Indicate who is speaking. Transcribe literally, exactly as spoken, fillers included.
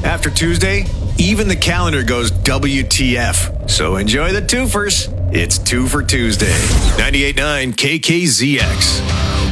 Speaker 1: After Tuesday, even the calendar goes W T F. So enjoy the twofers. It's two for Tuesday. ninety-eight point nine K K Z X.